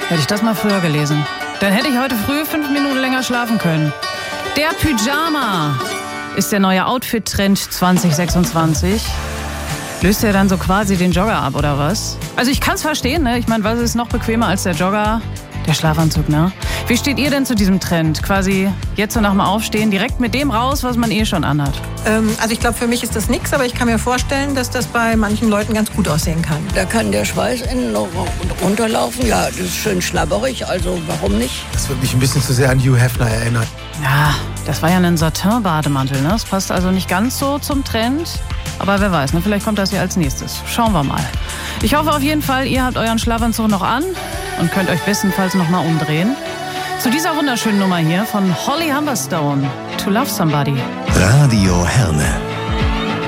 Hätte ich das mal früher gelesen. Dann hätte ich heute früh 5 Minuten länger schlafen können. Der Pyjama ist der neue Outfit-Trend 2026. Löst er dann so quasi den Jogger ab, oder was? Also ich kann es verstehen, ne? Ich meine, was ist noch bequemer als der Jogger? Der Schlafanzug, ne? Wie steht ihr denn zu diesem Trend? Quasi jetzt so nach dem Aufstehen direkt mit dem raus, was man eh schon anhat? Also ich glaube, für mich ist das nichts, aber ich kann mir vorstellen, dass das bei manchen Leuten ganz gut aussehen kann. Da kann der Schweiß innen noch runterlaufen. Ja, das ist schön schlabberig, also warum nicht? Das wird mich ein bisschen zu sehr an Hugh Hefner erinnern. Ja, das war ja ein Satin-Bademantel, ne? Das passt also nicht ganz so zum Trend. Aber wer weiß, ne? Vielleicht kommt das ja als nächstes. Schauen wir mal. Ich hoffe auf jeden Fall, ihr habt euren Schlafanzug noch an und könnt euch bestenfalls noch mal umdrehen. Zu dieser wunderschönen Nummer hier von Holly Humberstone, To Love Somebody. Radio Herne.